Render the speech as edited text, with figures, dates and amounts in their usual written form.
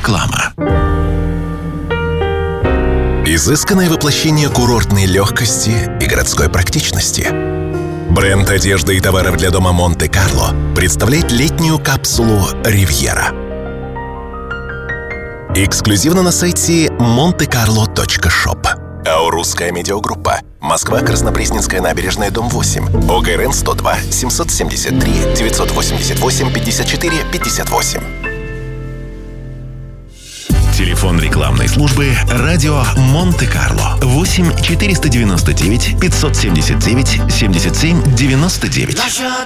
Реклама. Изысканное воплощение курортной легкости и городской практичности. Бренд одежды и товаров для дома Монте-Карло представляет летнюю капсулу «Ривьера». Эксклюзивно на сайте montecarlo.shop. Аурусская медиагруппа. Москва, Краснопресненская набережная, дом 8. ОГРН 102 773 988 54 58. Телефон рекламной службы «Радио Монте-Карло» 8 499 579 77 99.